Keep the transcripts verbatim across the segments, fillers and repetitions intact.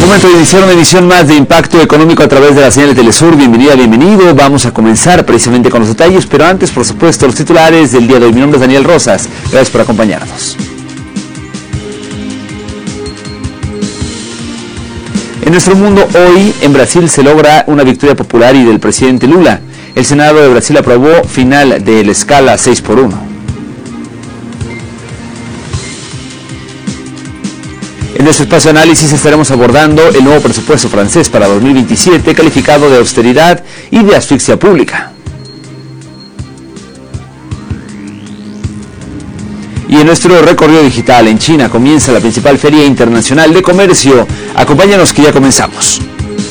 Momento de iniciar una edición más de Impacto Económico a través de la señal de Telesur. Bienvenida, bienvenido. Vamos a comenzar precisamente con los detalles, pero antes, por supuesto, los titulares del día de hoy. Mi nombre es Daniel Rosas. Gracias por acompañarnos. En nuestro mundo hoy, en Brasil se logra una victoria popular y del presidente Lula. El Senado de Brasil aprobó final de la escala seis por uno. En nuestro espacio de análisis estaremos abordando el nuevo presupuesto francés para dos mil veintisiete, calificado de austeridad y de asfixia pública. Y en nuestro recorrido digital, en China comienza la principal feria internacional de comercio. Acompáñanos que ya comenzamos.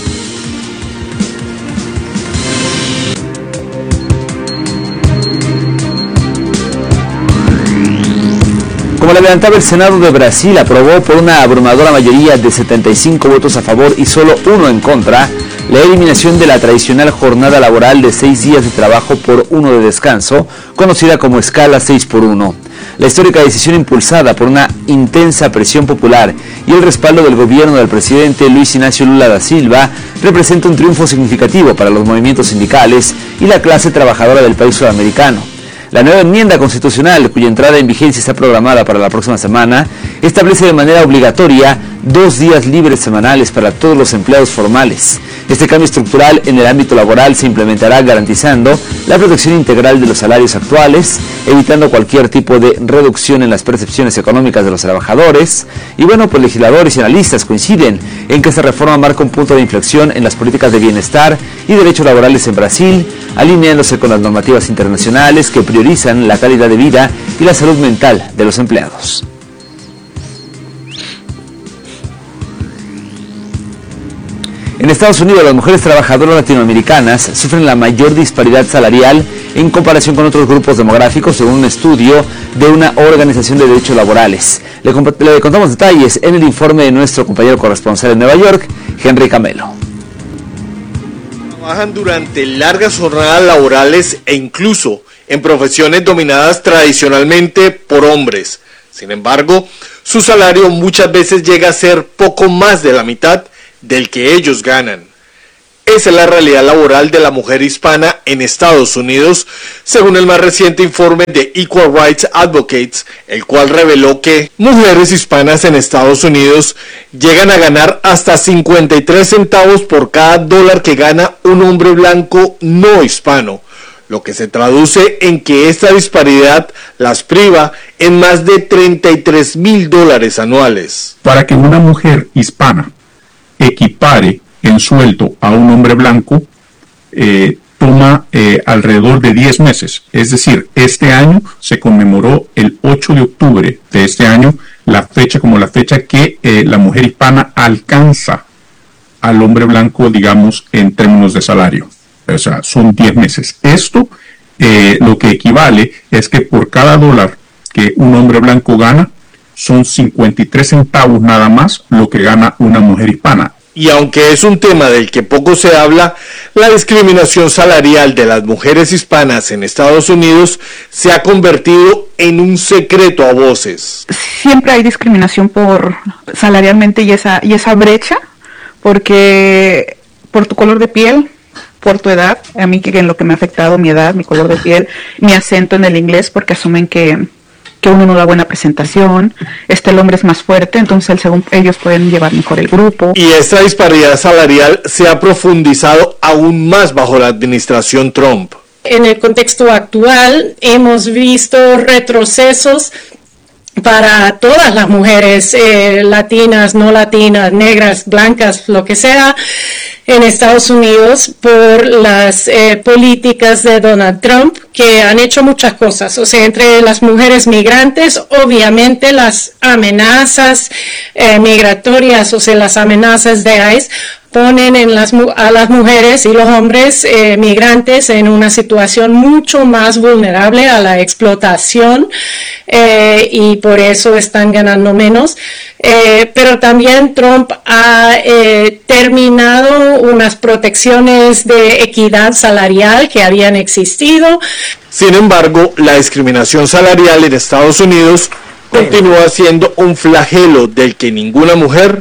Como le adelantaba, el Senado de Brasil aprobó por una abrumadora mayoría de setenta y cinco votos a favor y solo uno en contra la eliminación de la tradicional jornada laboral de seis días de trabajo por uno de descanso, conocida como escala seis por uno. La histórica decisión, impulsada por una intensa presión popular y el respaldo del gobierno del presidente Luis Inácio Lula da Silva, representa un triunfo significativo para los movimientos sindicales y la clase trabajadora del país sudamericano. La nueva enmienda constitucional, cuya entrada en vigencia está programada para la próxima semana, establece de manera obligatoria dos días libres semanales para todos los empleados formales. Este cambio estructural en el ámbito laboral se implementará garantizando la protección integral de los salarios actuales, evitando cualquier tipo de reducción en las percepciones económicas de los trabajadores. Y bueno, pues legisladores y analistas coinciden en que esta reforma marca un punto de inflexión en las políticas de bienestar y derechos laborales en Brasil, alineándose con las normativas internacionales que priorizan la calidad de vida y la salud mental de los empleados. En Estados Unidos, las mujeres trabajadoras latinoamericanas sufren la mayor disparidad salarial en comparación con otros grupos demográficos, según un estudio de una organización de derechos laborales. Le, le contamos detalles en el informe de nuestro compañero corresponsal en Nueva York, Henry Camelo. Trabajan durante largas jornadas laborales e incluso en profesiones dominadas tradicionalmente por hombres. Sin embargo, su salario muchas veces llega a ser poco más de la mitad del que ellos ganan. Esa es la realidad laboral de la mujer hispana en Estados Unidos, según el más reciente informe de Equal Rights Advocates, el cual reveló que mujeres hispanas en Estados Unidos llegan a ganar hasta cincuenta y tres centavos por cada dólar que gana un hombre blanco no hispano, lo que se traduce en que esta disparidad las priva en más de treinta y tres mil dólares anuales. Para que una mujer hispana equipare en sueldo a un hombre blanco, eh, toma eh, alrededor de diez meses. Es decir, este año se conmemoró el ocho de octubre de este año, la fecha como la fecha que eh, la mujer hispana alcanza al hombre blanco, digamos, en términos de salario. O sea, son diez meses. Esto eh, lo que equivale es que por cada dólar que un hombre blanco gana, son cincuenta y tres centavos nada más lo que gana una mujer hispana. Y aunque es un tema del que poco se habla, la discriminación salarial de las mujeres hispanas en Estados Unidos se ha convertido en un secreto a voces. Siempre hay discriminación por salarialmente y esa, y esa brecha, porque por tu color de piel, por tu edad, a mí que en lo que me ha afectado mi edad, mi color de piel, mi acento en el inglés, porque asumen que que uno no da buena presentación, este el hombre es más fuerte, entonces según ellos pueden llevar mejor el grupo. Y esta disparidad salarial se ha profundizado aún más bajo la administración Trump. En el contexto actual hemos visto retrocesos para todas las mujeres, eh, latinas, no latinas, negras, blancas, lo que sea, en Estados Unidos por las eh, políticas de Donald Trump, que han hecho muchas cosas. O sea, entre las mujeres migrantes, obviamente las amenazas eh, migratorias, o sea, las amenazas de ICE, ponen en las, a las mujeres y los hombres eh, migrantes en una situación mucho más vulnerable a la explotación eh, y por eso están ganando menos. Eh, pero también Trump ha eh, terminado unas protecciones de equidad salarial que habían existido. Sin embargo, la discriminación salarial en Estados Unidos continúa siendo un flagelo del que ninguna mujer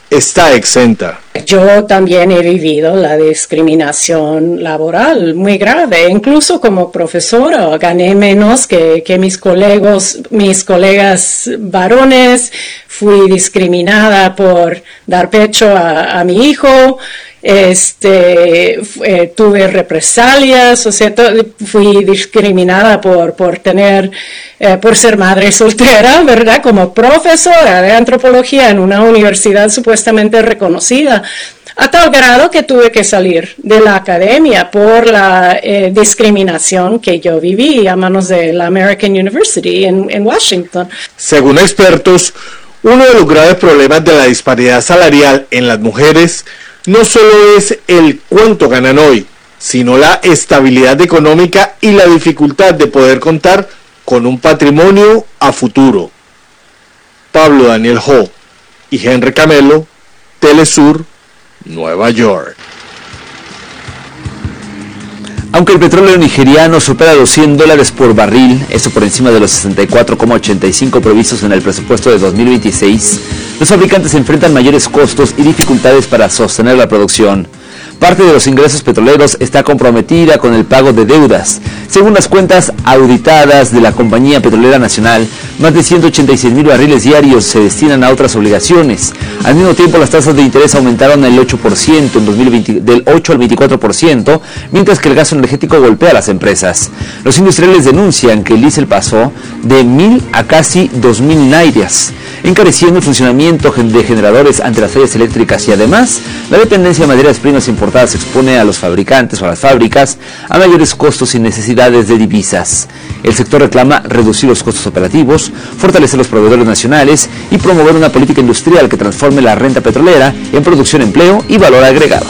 está exenta. Yo también he vivido la discriminación laboral muy grave, incluso como profesora gané menos que, que mis colegas, mis colegas varones, fui discriminada por dar pecho a, a mi hijo, este, eh, tuve represalias, o sea, fui discriminada por, por tener, eh, por ser madre soltera, ¿verdad? Como profesora de antropología en una universidad supuestamente reconocida, a tal grado que tuve que salir de la academia por la eh, discriminación que yo viví a manos de la American University en, en Washington. Según expertos, uno de los graves problemas de la disparidad salarial en las mujeres no solo es el cuánto ganan hoy, sino la estabilidad económica y la dificultad de poder contar con un patrimonio a futuro. Pablo Daniel Ho y Henry Camelo, Telesur, Nueva York. Aunque el petróleo nigeriano supera los cien dólares por barril, esto por encima de los sesenta y cuatro coma ochenta y cinco previstos en el presupuesto de dos mil veintiséis, los fabricantes enfrentan mayores costos y dificultades para sostener la producción. Parte de los ingresos petroleros está comprometida con el pago de deudas. Según las cuentas auditadas de la Compañía Petrolera Nacional, más de ciento ochenta y seis mil barriles diarios se destinan a otras obligaciones. Al mismo tiempo, las tasas de interés aumentaron el ocho por ciento en dos mil veinte, del ocho al veinticuatro por ciento, mientras que el gasto energético golpea a las empresas. Los industriales denuncian que el diésel pasó de mil a casi dos mil nairias, encareciendo el funcionamiento de generadores ante las fallas eléctricas, y además la dependencia de materias primas importadas expone a los fabricantes o a las fábricas a mayores costos y necesidades de divisas. El sector reclama reducir los costos operativos, fortalecer los proveedores nacionales y promover una política industrial que transforme la renta petrolera en producción, empleo y valor agregado.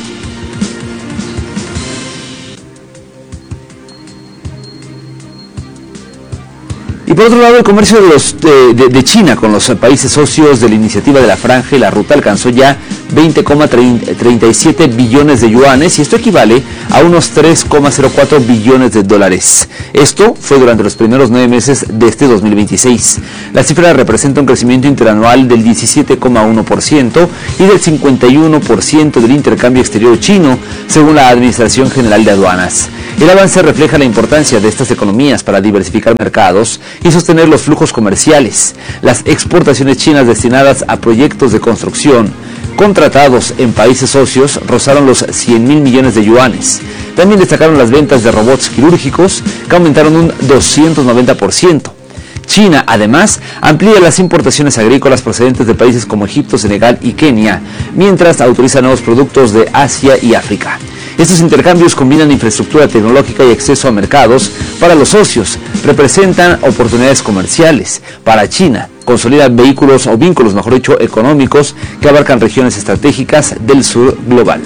Y por otro lado, el comercio de, los, de, de, de China con los países socios de la iniciativa de la Franja y la Ruta alcanzó ya veinte coma treinta y siete billones de yuanes, y esto equivale a unos tres coma cero cuatro billones de dólares. Esto fue durante los primeros nueve meses de este dos mil veintiséis. La cifra representa un crecimiento interanual del diecisiete coma uno por ciento y del cincuenta y uno por ciento del intercambio exterior chino, según la Administración General de Aduanas. El avance refleja la importancia de estas economías para diversificar mercados y sostener los flujos comerciales. Las exportaciones chinas destinadas a proyectos de construcción contratados en países socios rozaron los cien mil millones de yuanes. También destacaron las ventas de robots quirúrgicos, que aumentaron un doscientos noventa por ciento. China, además, amplía las importaciones agrícolas procedentes de países como Egipto, Senegal y Kenia, mientras autoriza nuevos productos de Asia y África. Estos intercambios combinan infraestructura tecnológica y acceso a mercados para los socios, representan oportunidades comerciales para China, consolidan vehículos o vínculos, mejor dicho, económicos que abarcan regiones estratégicas del sur global.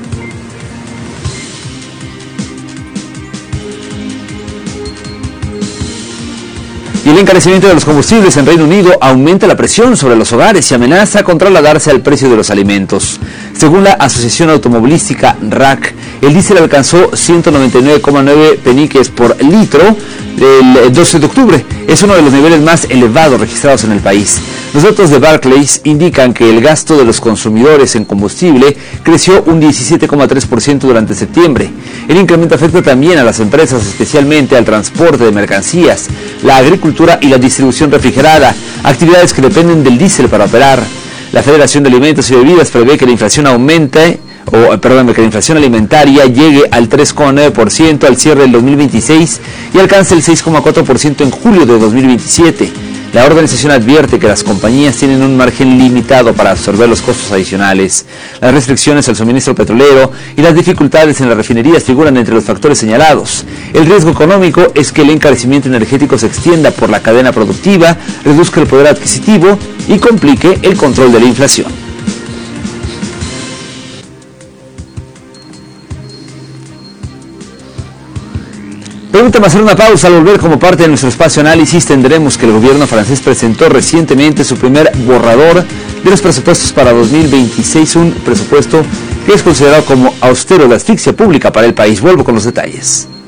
Y el encarecimiento de los combustibles en Reino Unido aumenta la presión sobre los hogares y amenaza con trasladarse al precio de los alimentos. Según la Asociación Automovilística R A C, el diésel alcanzó ciento noventa y nueve coma nueve peniques por litro el doce de octubre. Es uno de los niveles más elevados registrados en el país. Los datos de Barclays indican que el gasto de los consumidores en combustible creció un diecisiete coma tres por ciento durante septiembre. El incremento afecta también a las empresas, especialmente al transporte de mercancías, la agricultura y la distribución refrigerada, actividades que dependen del diésel para operar. La Federación de Alimentos y Bebidas prevé que la inflación aumente, o perdón, que la inflación alimentaria llegue al tres coma nueve por ciento al cierre del dos mil veintiséis y alcance el seis coma cuatro por ciento en julio de dos mil veintisiete. La organización advierte que las compañías tienen un margen limitado para absorber los costos adicionales. Las restricciones al suministro petrolero y las dificultades en las refinerías figuran entre los factores señalados. El riesgo económico es que el encarecimiento energético se extienda por la cadena productiva, reduzca el poder adquisitivo y complique el control de la inflación. Permítame hacer una pausa. Al volver, como parte de nuestro espacio análisis, tendremos que el gobierno francés presentó recientemente su primer borrador de los presupuestos para dos mil veintiséis, un presupuesto que es considerado como austero, de asfixia pública para el país. Vuelvo con los detalles.